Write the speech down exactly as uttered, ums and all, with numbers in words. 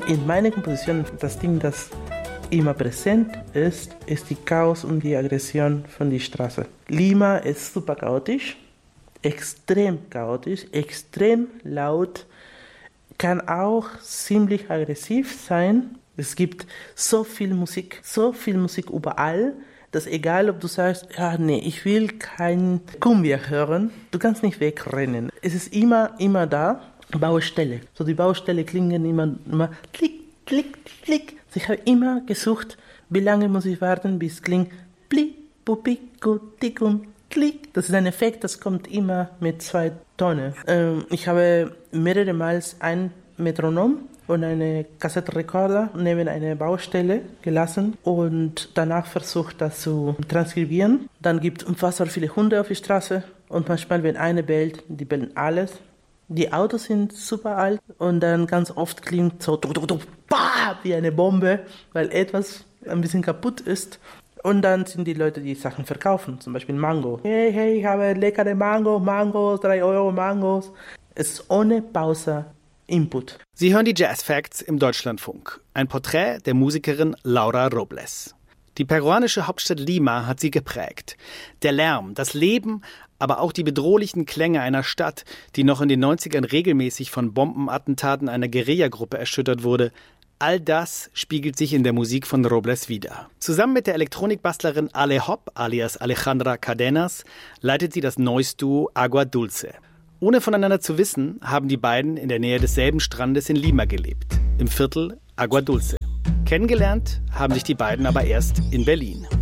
In meiner Komposition, das Ding, das immer präsent ist, ist die Chaos und die Aggression von der Straße. Lima ist super chaotisch, extrem chaotisch, extrem laut, kann auch ziemlich aggressiv sein. Es gibt so viel Musik, so viel Musik überall, dass egal, ob du sagst, ja, nee, ich will kein Cumbia hören, du kannst nicht wegrennen. Es ist immer, immer da. Baustelle. So die Baustelle klingen immer, immer klick, klick, klick. Also ich habe immer gesucht, wie lange muss ich warten, bis es klingt pli, pupi, tick und klick. Das ist ein Effekt, das kommt immer mit zwei Tönen. Ähm, ich habe mehrere Mal ein Metronom und eine Kassettenrekorder neben einer Baustelle gelassen und danach versucht, das zu transkribieren. Dann gibt es unfassbar viele Hunde auf der Straße und manchmal, wenn eine bellt, die bellen alles. Die Autos sind super alt und dann ganz oft klingt so wie eine Bombe, weil etwas ein bisschen kaputt ist. Und dann sind die Leute, die Sachen verkaufen, zum Beispiel Mango. Hey, hey, ich habe leckere Mango, Mangos, drei Euro Mangos. Es ist ohne Pause Input. Sie hören die Jazz Facts im Deutschlandfunk. Ein Porträt der Musikerin Laura Robles. Die peruanische Hauptstadt Lima hat sie geprägt. Der Lärm, das Leben, aber auch die bedrohlichen Klänge einer Stadt, die noch in den neunzigern regelmäßig von Bombenattentaten einer Guerillagruppe erschüttert wurde, all das spiegelt sich in der Musik von Robles wider. Zusammen mit der Elektronikbastlerin Ale Hop, alias Alejandra Cadenas, leitet sie das Noise-Duo Agua Dulce. Ohne voneinander zu wissen, haben die beiden in der Nähe desselben Strandes in Lima gelebt, im Viertel Agua Dulce. Kennengelernt haben sich die beiden aber erst in Berlin.